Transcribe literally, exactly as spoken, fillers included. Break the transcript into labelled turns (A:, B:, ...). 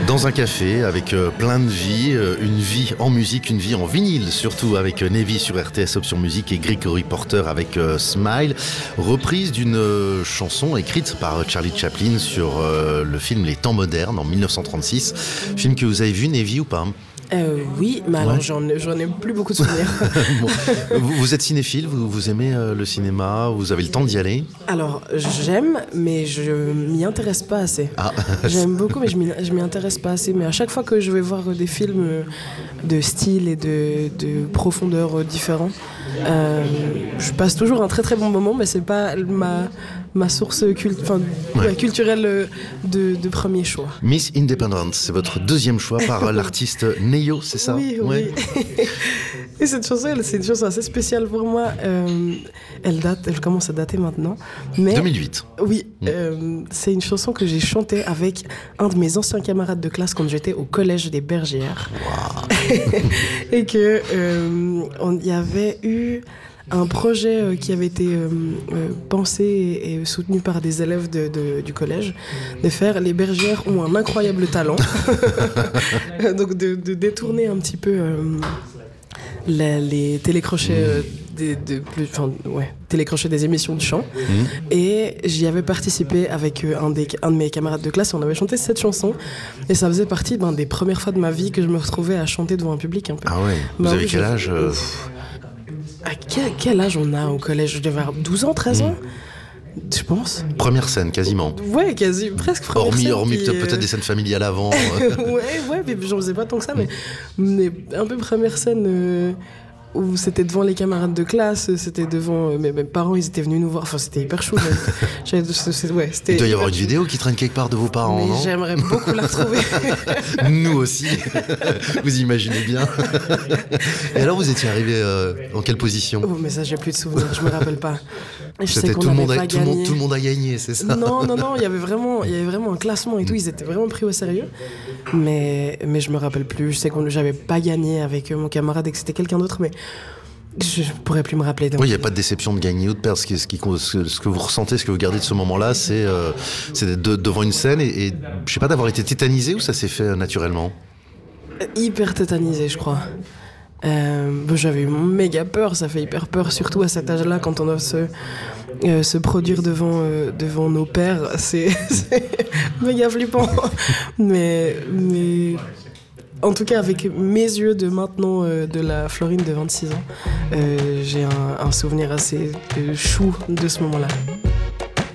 A: Dans un café avec euh, plein de vie, euh, une vie en musique, une vie en vinyle, surtout avec euh, Navy sur R T S Option Musique et Gregory Porter avec euh, Smile, reprise d'une euh, chanson écrite par Charlie Chaplin sur euh, le film Les Temps modernes en dix-neuf cent trente-six, film que vous avez vu, Navy, ou pas?
B: Euh, oui, mais alors
A: Ouais.
B: j'en, j'en ai plus beaucoup de souvenirs.
A: Bon. vous, vous êtes cinéphile, vous, vous aimez euh, le cinéma, vous avez le temps d'y aller?
B: Alors, j'aime, mais je m'y intéresse pas assez.
A: Ah.
B: J'aime beaucoup, mais je m'y, je m'y intéresse pas assez. Mais à chaque fois que je vais voir des films de style et de, de profondeur différents, euh, je passe toujours un très très bon moment, mais c'est pas ma, ma source cult, enfin,
A: Ouais.
B: ouais, culturelle de, de premier choix.
A: Miss Independent, c'est votre deuxième choix par l'artiste Neo, c'est ça?
B: Oui,
A: Ouais.
B: oui. Et cette chanson, elle, c'est une chanson assez spéciale pour moi. Euh, elle date, elle commence à dater maintenant. Mais
A: deux mille huit.
B: oui,
A: Mm.
B: euh, c'est une chanson que j'ai chantée avec un de mes anciens camarades de classe quand j'étais au collège des Bergères. Et que euh, on y avait eu un projet euh, qui avait été euh, euh, pensé et, et soutenu par des élèves de, de- du collège, de faire les bergères ont un incroyable talent. Donc de, de détourner un petit peu euh, la- les télécrochets euh, des, de, plus- enfin, ouais, télécrochets des émissions de chant. Et j'y avais participé avec euh, un, des, un de mes camarades de classe et on avait chanté cette chanson. Et ça faisait partie ben, des premières fois de ma vie que je me retrouvais à chanter devant un public un peu.
A: Ah ouais, vous
B: Bah
A: avez
B: oui,
A: quel
B: je-
A: âge euh,
B: Ouf. À quel, quel âge on a au collège? Je devais avoir douze ans, treize ans, je pense.
A: Première scène, quasiment.
B: Ouais, quasi, presque première
A: Hormis,
B: scène,
A: hormis
B: puis,
A: peut-
B: euh,
A: peut-être des scènes familiales avant. euh.
B: ouais, ouais, mais j'en faisais pas tant que ça, mais, mais un peu première scène euh, où c'était devant les camarades de classe, c'était devant euh, mes, mes parents, ils étaient venus nous voir. Enfin, c'était hyper chaud. J'avais- c'est- c'est- ouais, c'était
A: Il doit y avoir
B: hyper
A: une vidéo qui traîne quelque part de vos parents,
B: Mais
A: non?
B: j'aimerais beaucoup la retrouver.
A: Nous aussi. Vous imaginez bien. Et alors, vous étiez arrivé euh, en quelle position?
B: Oh, mais ça, j'ai plus de souvenirs, je me rappelle pas. Et je sais
A: C'était
B: qu'on
A: tout le, monde
B: n'avait
A: a,
B: pas
A: tout, le monde,
B: gagné.
A: tout le monde a gagné, c'est ça?
B: Non, non, non, il y avait vraiment, il y avait vraiment un classement et tout, ils étaient vraiment pris au sérieux. Mais, mais je me rappelle plus, je sais que j'avais pas gagné avec euh, mon camarade et que c'était quelqu'un d'autre, mais je, je pourrais plus me rappeler. Donc.
A: Oui, il n'y a pas de déception de gagner ou de perdre. Ce, qui, ce, qui, ce, ce que vous ressentez, ce que vous gardez de ce moment-là, c'est, euh, c'est d'être de- devant une scène et, et je sais pas, d'avoir été tétanisé ou ça s'est fait euh, naturellement?
B: Hyper tétanisé, je crois. Euh, bon, j'avais eu méga peur, ça fait hyper peur, surtout à cet âge-là, quand on doit se, euh, se produire devant, euh, devant nos pères, c'est, c'est méga flippant. Mais, mais en tout cas, avec mes yeux de maintenant, euh, de la Florine de vingt-six ans, euh, j'ai un, un souvenir assez euh, chou de ce moment-là.